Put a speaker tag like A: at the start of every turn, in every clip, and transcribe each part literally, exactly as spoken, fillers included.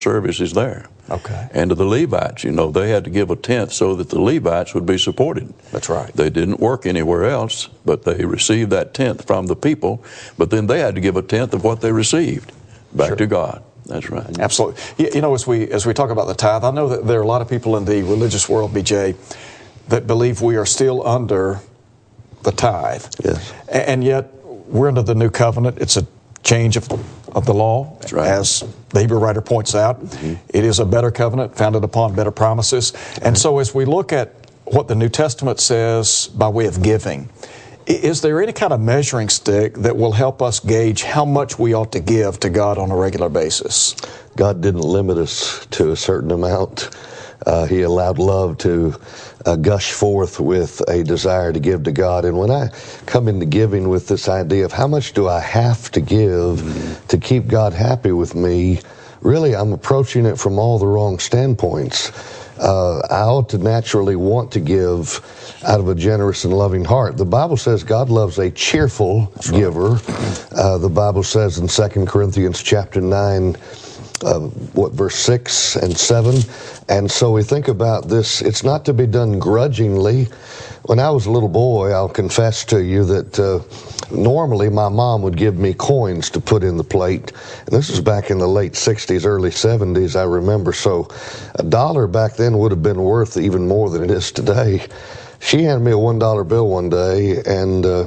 A: services there.
B: Okay.
A: And to the Levites, you know, they had to give a tenth so that the Levites would be supported.
B: That's right.
A: They didn't work anywhere else, but they received that tenth from the people, but then they had to give a tenth of what they received back
B: Sure.
A: to God. That's right.
B: Absolutely. You, you know, as we as we talk about the tithe, I know that there are a lot of people in the religious world, B J, that believe we are still under the tithe.
A: Yes.
B: A- And yet, we're under the new covenant. It's a change of, of the law.
A: That's right.
B: As the Hebrew writer points out, mm-hmm. It is a better covenant founded upon better promises. Mm-hmm. And so as we look at what the New Testament says by way of giving, is there any kind of measuring stick that will help us gauge how much we ought to give to God on a regular basis?
C: God didn't limit us to a certain amount. Uh, he allowed love to uh, gush forth with a desire to give to God. And when I come into giving with this idea of how much do I have to give mm-hmm. to keep God happy with me, really I'm approaching it from all the wrong standpoints. Uh, I ought to naturally want to give out of a generous and loving heart. The Bible says God loves a cheerful right. giver. Uh, the Bible says in Second Corinthians chapter nine, Uh, what, verse six and seven. And so we think about this, it's not to be done grudgingly. When I was a little boy, I'll confess to you that uh, normally my mom would give me coins to put in the plate. And this was back in the late sixties, early seventies, I remember. So a dollar back then would have been worth even more than it is today. She handed me a one dollar bill one day, and uh,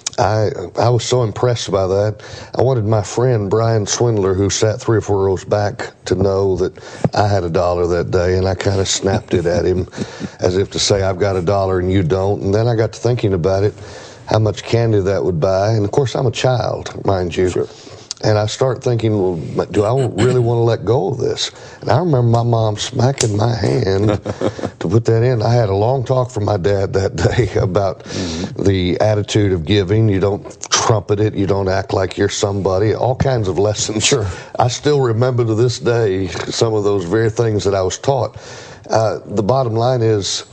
C: I I was so impressed by that. I wanted my friend Brian Swindler, who sat three or four rows back, to know that I had a dollar that day, and I kind of snapped it at him as if to say, I've got a dollar and you don't. And then I got to thinking about it, how much candy that would buy. And of course, I'm a child, mind you. Sure. And I start thinking, well, do I really want to let go of this? And I remember my mom smacking my hand to put that in. I had a long talk from my dad that day about mm-hmm. the attitude of giving. You don't trumpet it. You don't act like you're somebody. All kinds of lessons.
B: Sure.
C: I still remember to this day some of those very things that I was taught. Uh, the bottom line is,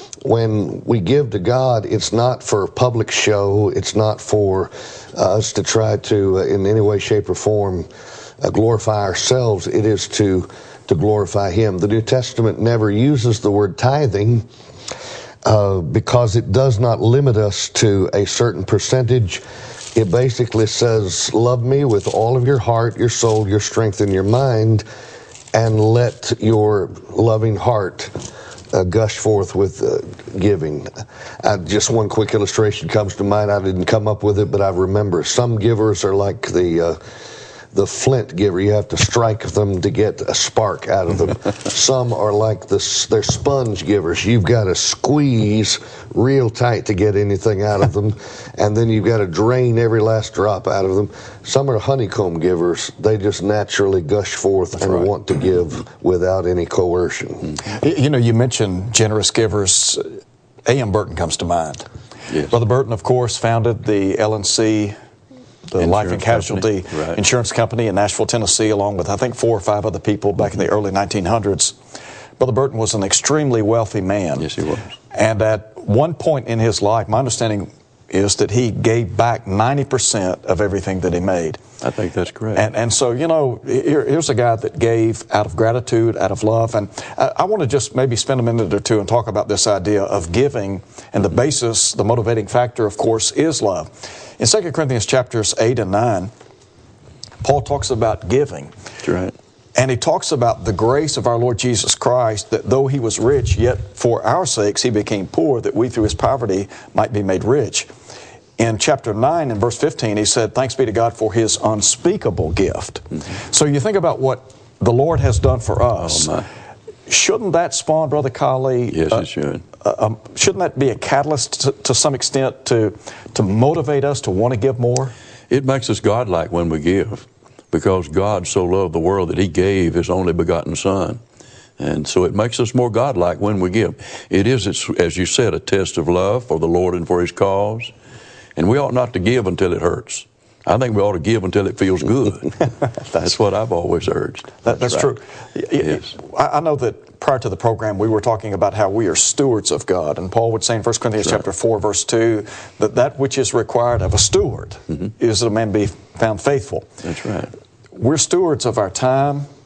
C: when we give to God, it's not for public show. It's not for uh, us to try to, uh, in any way, shape, or form, uh, glorify ourselves. It is to to glorify Him. The New Testament never uses the word tithing uh, because it does not limit us to a certain percentage. It basically says, love me with all of your heart, your soul, your strength, and your mind, and let your loving heart Uh, gush forth with uh, giving. Uh, just one quick illustration comes to mind. I didn't come up with it, but I remember some givers are like the uh, the flint giver. You have to strike them to get a spark out of them. Some are like the they're sponge givers. You've got to squeeze real tight to get anything out of them, and then you've got to drain every last drop out of them. Some are honeycomb givers. They just naturally gush forth That's and right. want to give without any coercion.
B: You know, you mentioned generous givers. A M Burton comes to mind.
A: Yes.
B: Brother Burton, of course, founded the L and C, the
A: Insurance
B: Life and Casualty
A: company. Right.
B: Insurance Company in Nashville, Tennessee, along with, I think, four or five other people back in the early nineteen hundreds. Brother Burton was an extremely wealthy man.
A: Yes, he was.
B: And at one point in his life, my understanding is that he gave back ninety percent of everything that he made.
A: I think that's correct.
B: And, and so, you know, here, here's a guy that gave out of gratitude, out of love. And I, I want to just maybe spend a minute or two and talk about this idea of giving. And the basis, the motivating factor, of course, is love. In Second Corinthians chapters eight and nine, Paul talks about giving.
A: That's right.
B: And he talks about the grace of our Lord Jesus Christ, that though he was rich, yet for our sakes he became poor, that we through his poverty might be made rich. In chapter nine and verse fifteen, he said, thanks be to God for his unspeakable gift. Mm-hmm. So you think about what the Lord has done for us.
A: Oh, my.
B: Shouldn't that spawn, Brother Colley?
A: Yes,
B: uh,
A: it should.
B: Uh, um, shouldn't that be a catalyst to, to some extent to, to motivate us to want to give more?
A: It makes us godlike when we give, because God so loved the world that he gave his only begotten Son. And so it makes us more godlike when we give. It is, as you said, a test of love for the Lord and for his cause. And we ought not to give until it hurts. I think we ought to give until it feels good. That's what I've always urged.
B: That, that's
A: that's right.
B: true.
A: Yes.
B: I know that prior to the program, we were talking about how we are stewards of God. And Paul would say in First Corinthians
A: right.
B: chapter four, verse two, that that which is required of a steward mm-hmm. is that a man be found faithful.
A: That's right.
B: We're stewards of our time,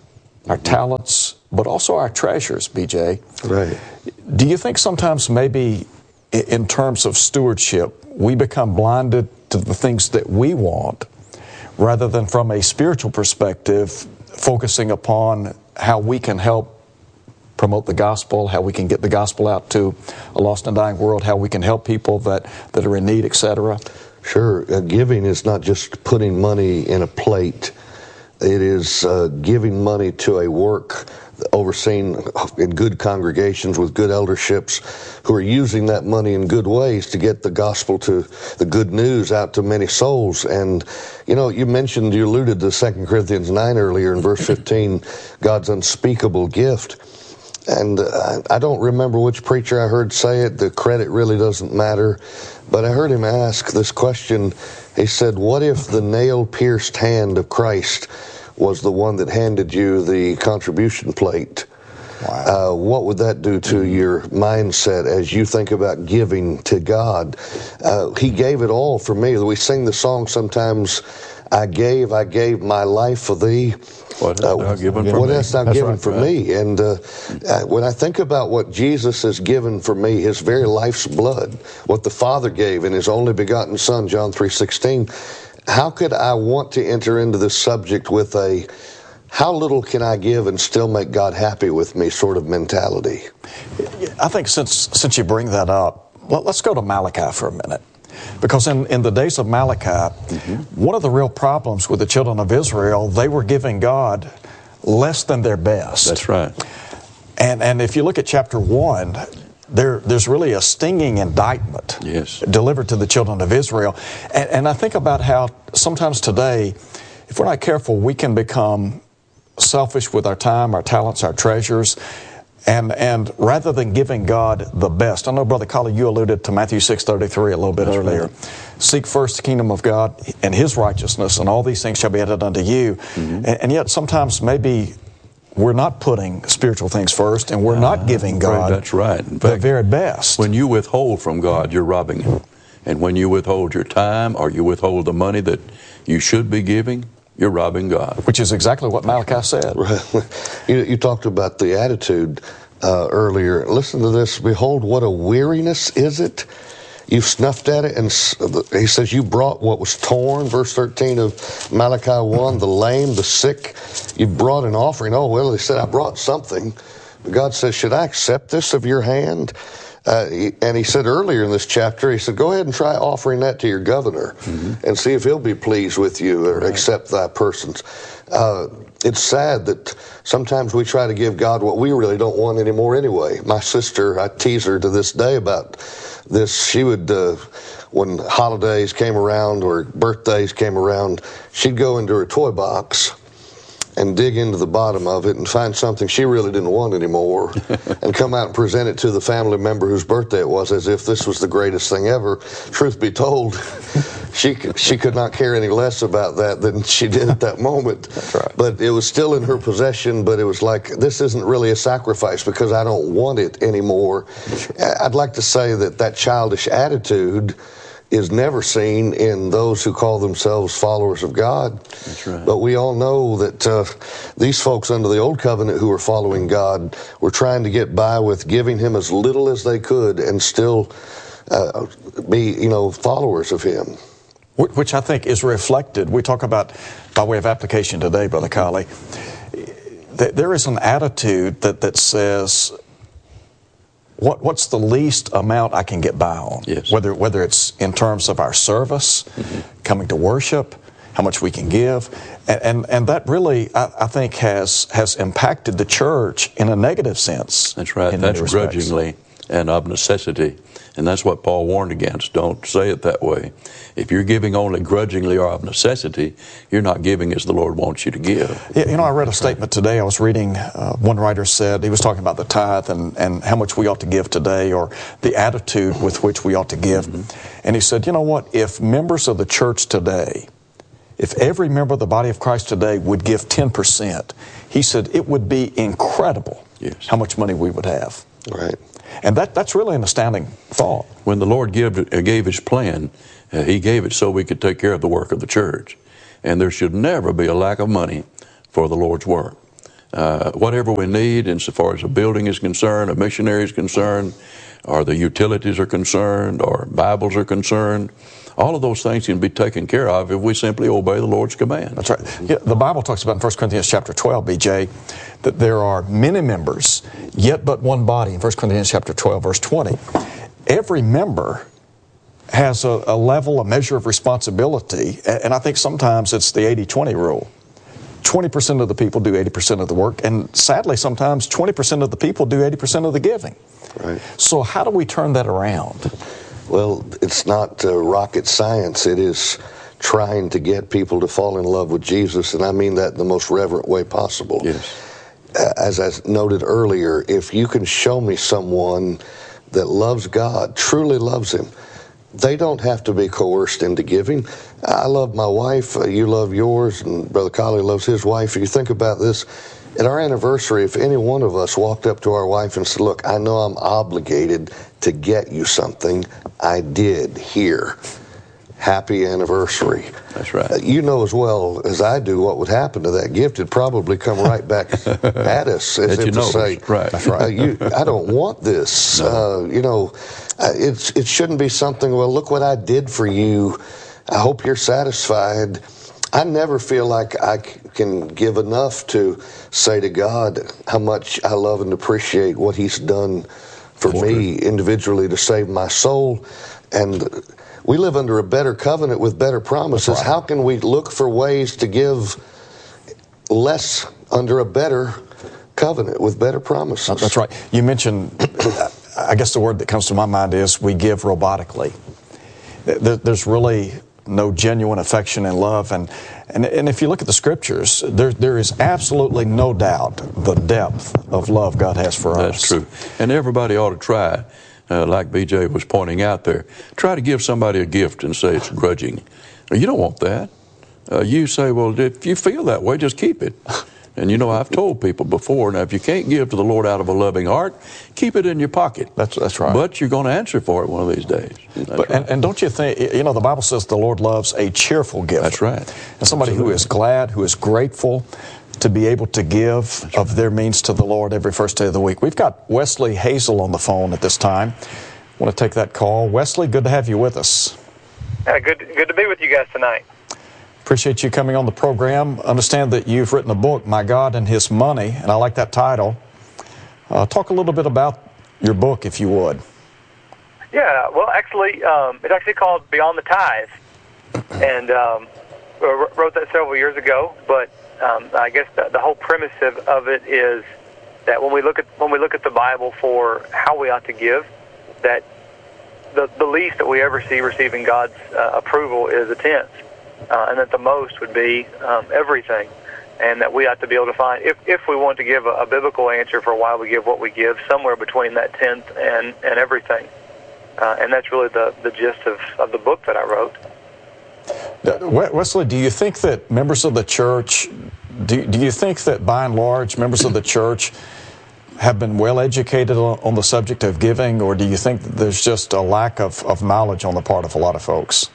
B: our talents, but also our treasures, B J.
C: Right.
B: Do you think sometimes maybe in terms of stewardship, we become blinded to the things that we want rather than from a spiritual perspective, focusing upon how we can help promote the gospel, how we can get the gospel out to a lost and dying world, how we can help people that, that are in need, et cetera?
C: Sure. Uh, giving is not just putting money in a plate. It is uh, giving money to a work overseen in good congregations with good elderships who are using that money in good ways to get the gospel, to the good news out to many souls. And, you know, you mentioned, you alluded to Second Corinthians nine earlier in verse fifteen, God's unspeakable gift. And uh, I don't remember which preacher I heard say it. The credit really doesn't matter. But I heard him ask this question. He said, what if the nail-pierced hand of Christ was the one that handed you the contribution plate? Wow. Uh, what would that do to mm-hmm. your mindset as you think about giving to God? Uh, he gave it all for me. We sing the song sometimes, I gave, I gave my life for thee.
A: What hast thou given for
C: what
A: me?
C: hast thou
A: That's
C: given
A: right,
C: for
A: right.
C: me? And uh, uh, when I think about what Jesus has given for me, his very life's blood, what the Father gave in his only begotten Son, John three sixteen, how could I want to enter into this subject with a how little can I give and still make God happy with me sort of mentality?
B: I think since since you bring that up, well, let's go to Malachi for a minute. Because in, in the days of Malachi, mm-hmm. one of the real problems with the children of Israel, they were giving God less than their best.
A: That's right.
B: And and if you look at chapter one, there there's really a stinging indictment
A: yes.
B: delivered to the children of Israel. And, and I think about how sometimes today, if we're not careful, we can become selfish with our time, our talents, our treasures. And and rather than giving God the best, I know, Brother Colley, you alluded to Matthew six thirty-three a little bit That's earlier. Right. Seek first the kingdom of God and His righteousness, and all these things shall be added unto you. Mm-hmm. And, and yet sometimes maybe we're not putting spiritual things first, and we're not giving God
A: That's right. In
B: the
A: fact,
B: very best.
A: When you withhold from God, you're robbing Him. And when you withhold your time or you withhold the money that you should be giving, you're robbing God.
B: Which is exactly what Malachi said.
C: you, you talked about the attitude uh, earlier. Listen to this. Behold, what a weariness is it. You've snuffed at it, and he says you brought what was torn, verse thirteen of Malachi one, the lame, the sick. You brought an offering. Oh, well, they said, I brought something. God says, should I accept this of your hand? Uh, he, and he said earlier in this chapter, he said, go ahead and try offering that to your governor mm-hmm. and see if he'll be pleased with you or right. accept thy persons. Uh, it's sad that sometimes we try to give God what we really don't want anymore anyway. My sister, I tease her to this day about this. She would, uh, when holidays came around or birthdays came around, she'd go into her toy box and dig into the bottom of it and find something she really didn't want anymore and come out and present it to the family member whose birthday it was as if this was the greatest thing ever. Truth be told, she she could not care any less about that than she did at that moment.
B: That's right.
C: But it was still in her possession, but it was like, this isn't really a sacrifice because I don't want it anymore. I'd like to say that that childish attitude is never seen in those who call themselves followers of God.
A: That's right.
C: But we all know that uh, these folks under the old covenant who were following God were trying to get by with giving Him as little as they could and still uh, be, you know, followers of Him.
B: Which I think is reflected. We talk about, by way of application today, Brother Colley, there is an attitude that, that says, What, what's the least amount I can get by on?
A: Yes.
B: Whether whether it's in terms of our service, mm-hmm. coming to worship, how much we can give, and and, and that really I, I think has has impacted the church in a negative sense.
A: That's right. That's grudgingly and of necessity, and that's what Paul warned against. Don't say it that way. If you're giving only grudgingly or of necessity, you're not giving as the Lord wants you to give.
B: Yeah, you know, I read a statement today. I was reading, uh, one writer said, he was talking about the tithe and, and how much we ought to give today, or the attitude with which we ought to give. Mm-hmm. And he said, you know what, if members of the church today, if every member of the body of Christ today would give ten percent, he said it would be incredible
A: yes.
B: how much money we would have.
C: Right.
B: And that that's really an astounding thought.
A: When the Lord give, uh, gave His plan, uh, He gave it so we could take care of the work of the church. And there should never be a lack of money for the Lord's work. uh, whatever we need insofar as a building is concerned, a missionary is concerned, or the utilities are concerned, or Bibles are concerned. All of those things can be taken care of if we simply obey the Lord's command.
B: That's right. Yeah, the Bible talks about in First Corinthians chapter twelve, B J, that there are many members, yet but one body. In First Corinthians chapter twelve, verse twenty, every member has a, a level, a measure of responsibility, and I think sometimes it's the eighty twenty rule. twenty percent of the people do eighty percent of the work, and sadly sometimes twenty percent of the people do eighty percent of the giving.
C: Right.
B: So how do we turn that around?
C: Well, it's not uh, rocket science. It is trying to get people to fall in love with Jesus, and I mean that in the most reverent way possible.
A: Yes.
C: As I noted earlier, if you can show me someone that loves God, truly loves Him, they don't have to be coerced into giving. I love my wife, uh, you love yours, and Brother Colley loves his wife. If you think about this, at our anniversary, if any one of us walked up to our wife and said, look, I know I'm obligated to get you something, I did here. Happy anniversary.
A: That's right.
C: Uh, you know as well as I do what would happen to that gift. It'd probably come right back at us as if to say,
A: right. That's right.
C: Uh, you, I don't want this.
A: No.
C: Uh, you know, uh, it's, it shouldn't be something, well, look what I did for you. I hope you're satisfied. I never feel like I c- can give enough to say to God how much I love and appreciate what He's done for
A: For
C: me individually to save my soul. And we live under a better covenant with better promises.
B: Right.
C: How can we look for ways to give less under a better covenant with better promises?
B: That's right. You mentioned, I guess the word that comes to my mind is we give robotically. There, there's really no genuine affection and love. And, and, and if you look at the Scriptures, there, there is absolutely no doubt the depth of love God has for us.
A: That's true. And everybody ought to try, uh, like B J was pointing out there, try to give somebody a gift and say it's grudging. You don't want that. Uh, you say, well, if you feel that way, just keep it. And you know, I've told people before, now if you can't give to the Lord out of a loving heart, keep it in your pocket.
B: That's that's right.
A: But you're going to answer for it one of these days. That's
B: But,
A: right.
B: and, and don't you think, you know, the Bible says the Lord loves a cheerful giver.
A: That's right.
B: And somebody
A: Absolutely.
B: who is glad, who is grateful to be able to give
A: That's
B: of
A: right.
B: their means to the Lord every first day of the week. We've got Wesley Hazel on the phone at this time. I want to take that call. Wesley, good to have you with us.
D: Uh, good, good to be with you guys tonight.
B: Appreciate you coming on the program. Understand that you've written a book, My God and His Money, and I like that title. Uh, talk a little bit about your book, if you would.
D: Yeah, well, actually, um, it's actually called Beyond the Tithe, and um, I wrote that several years ago. But um, I guess the, the whole premise of, of it is that when we look at when we look at the Bible for how we ought to give, that the the least that we ever see receiving God's uh, approval is a tenth. Uh, and that the most would be um, everything, and that we ought to be able to find, if if we want to give a, a biblical answer for why we give what we give, somewhere between that tenth and, and everything. Uh, and that's really the, the gist of, of the book that I wrote.
B: Wesley, do you think that members of the church, do, do you think that by and large members of the church have been well educated on, on the subject of giving, or do you think that there's just a lack of, of knowledge on the part of a lot of folks?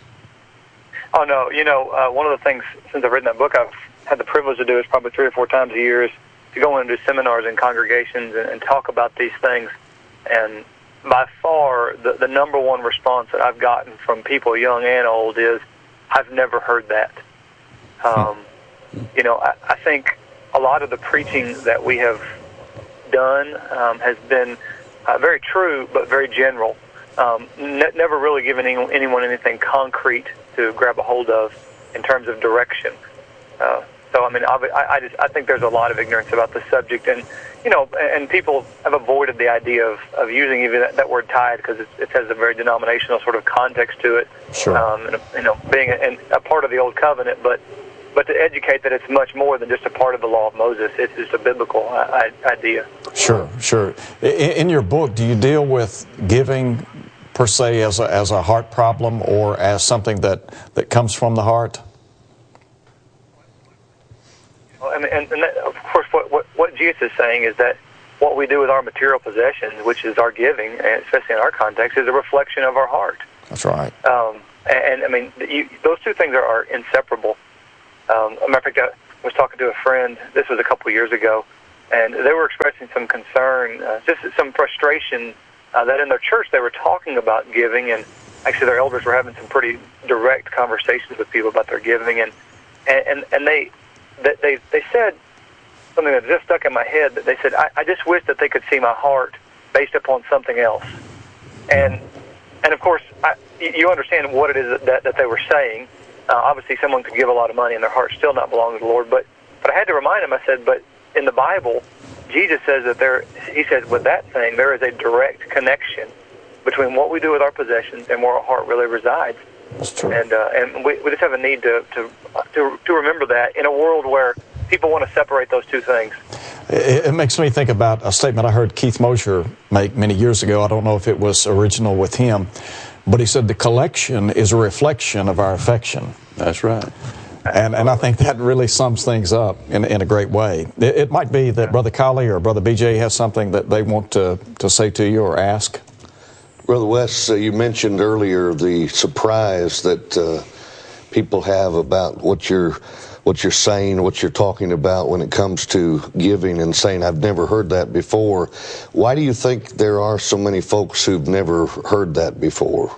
D: Oh, no. You know, uh, one of the things, since I've written that book, I've had the privilege to do is probably three or four times a year is to go in and do seminars in congregations and, and talk about these things. And by far, the, the number one response that I've gotten from people, young and old, is, I've never heard that. Um, you know, I, I think a lot of the preaching that we have done um, has been uh, very true, but very general. Um, ne- never really given any, anyone anything concrete to grab a hold of in terms of direction. Uh, so, I mean, I, I, just, I think there's a lot of ignorance about the subject, and you know, and people have avoided the idea of, of using even that, that word tithe because it, it has a very denominational sort of context to it.
B: Sure.
D: Um, and, you know, being a, a part of the old covenant, but but to educate that it's much more than just a part of the law of Moses. It's just a biblical I, idea.
B: Sure, sure. In, in your book, do you deal with giving per se as a, as a heart problem or as something that, that comes from the heart?
D: Well, and, and, and that, of course, what, what, what Jesus is saying is that what we do with our material possessions, which is our giving, and especially in our context, is a reflection of our heart.
B: That's right.
D: Um, and, and, I mean, you, those two things are, are inseparable. Um, as a matter of fact, I was talking to a friend, this was a couple of years ago, and they were expressing some concern, uh, just some frustration uh, that in their church they were talking about giving, and actually their elders were having some pretty direct conversations with people about their giving, and and and they they they said something that just stuck in my head. That they said, I, I just wish that they could see my heart based upon something else, and and of course I, you understand what it is that that they were saying. Uh, obviously, someone could give a lot of money and their heart still not belong to the Lord, but but I had to remind them. I said, but in the Bible, Jesus says that there. He says with that thing there is a direct connection between what we do with our possessions and where our heart really resides.
B: That's true.
D: And uh, and we, we just have a need to, to to to remember that in a world where people want to separate those two things.
B: It, it makes me think about a statement I heard Keith Mosher make many years ago. I don't know if it was original with him, but he said the collection is a reflection of our affection.
A: That's right.
B: And and I think that really sums things up in in a great way. It, it might be that Brother Colley or Brother B J has something that they want to, to say to you or ask.
C: Brother Wes, uh, you mentioned earlier the surprise that uh, people have about what you're what you're saying, what you're talking about when it comes to giving, and saying, I've never heard that before. Why do you think there are so many folks who've never heard that before?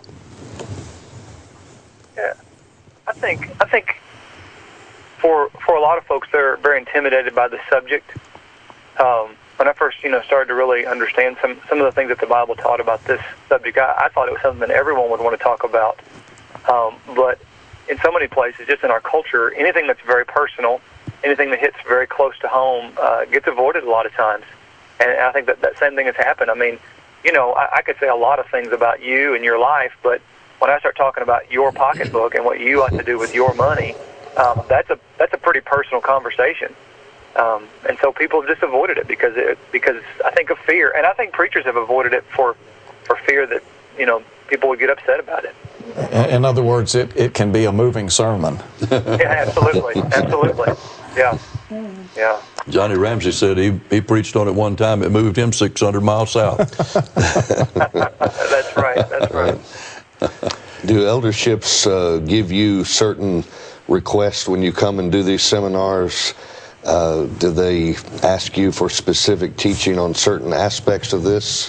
D: Yeah, I think I think for for a lot of folks, they're very intimidated by the subject. Um, When I first, you know, started to really understand some, some of the things that the Bible taught about this subject, I, I thought it was something that everyone would want to talk about. Um, but in so many places, just in our culture, anything that's very personal, anything that hits very close to home, uh, gets avoided a lot of times. And I think that that same thing has happened. I mean, you know, I, I could say a lot of things about you and your life, but when I start talking about your pocketbook and what you like to do with your money, um, that's a that's a pretty personal conversation. Um, and so people have just avoided it because it, because I think of fear, and I think preachers have avoided it for for fear that, you know, people would get upset about it.
B: In other words, it, it can be a moving sermon.
D: Yeah, absolutely, absolutely, yeah, yeah.
A: Johnny Ramsey said he he preached on it one time. It moved him six hundred miles south.
D: That's right. That's right.
C: Do elderships uh, give you certain requests when you come and do these seminars? Uh, do they ask you for specific teaching on certain aspects of this?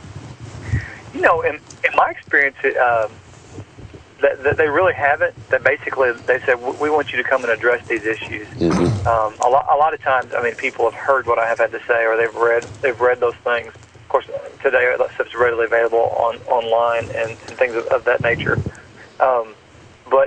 D: You know, in, in my experience, it, um, that, that they really haven't. That basically they said, we want you to come and address these issues. Mm-hmm. Um, a lot, a lot of times, I mean, people have heard what I have had to say, or they've read, they've read those things. Of course, today that stuff's readily available on online and, and things of, of that nature. Um, but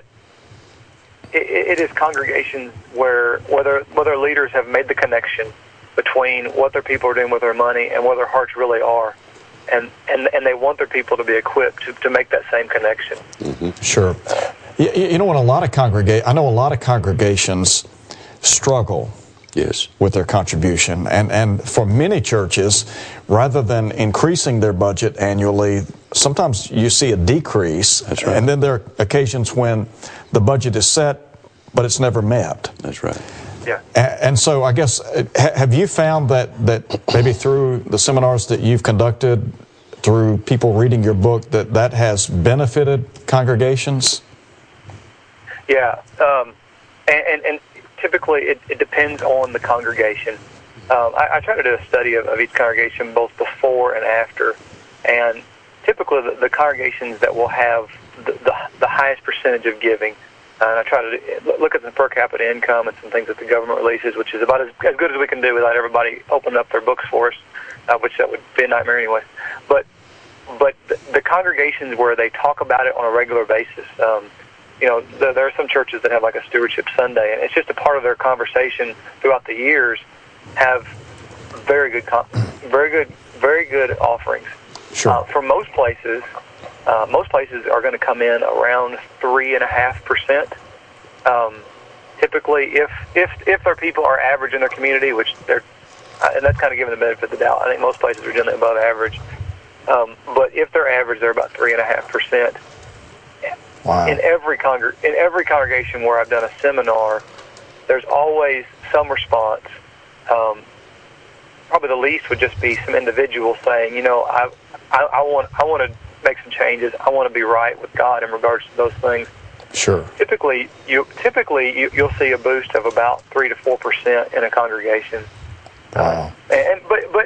D: It, it is congregations where whether whether leaders have made the connection between what their people are doing with their money and where their hearts really are, and and, and they want their people to be equipped to, to make that same connection.
B: Mm-hmm. Sure. You, you know, when a lot of congrega- I know a lot of congregations struggle.
A: Yes.
B: With their contribution, and and for many churches, rather than increasing their budget annually, sometimes you see a decrease.
A: That's right.
B: And then there are occasions when the budget is set, but it's never met.
A: That's right.
D: Yeah.
B: And, and so I guess, have you found that, that maybe through the seminars that you've conducted, through people reading your book, that that has benefited congregations?
D: Yeah. Um, and, and, and typically it, it depends on the congregation. Um, I, I try to do a study of, of each congregation both before and after. And typically the, the congregations that will have the, the, the highest percentage of giving, uh, and I try to look at the per capita income and some things that the government releases, which is about as, as good as we can do without everybody opening up their books for us, uh, which that would be a nightmare anyway. But but the, the congregations where they talk about it on a regular basis, um, you know, there, there are some churches that have like a stewardship Sunday, and it's just a part of their conversation throughout the years. Have very good, very good, very good offerings.
B: Sure.
D: Uh, for most places, uh, most places are going to come in around three and a half percent. Um, typically, if if if their people are average in their community, which they're, uh, and that's kind of giving the benefit of the doubt. I think most places are generally above average. Um, but if they're average, they're about three and a half percent.
B: Wow.
D: In every congr- in every congregation where I've done a seminar, there's always some response. Um, probably the least would just be some individuals saying, you know, I, I, I want I want to make some changes. I want to be right with God in regards to those things.
B: Sure.
D: Typically, you typically you, you'll see a boost of about three to four percent in a congregation.
B: Wow.
D: Uh, and but but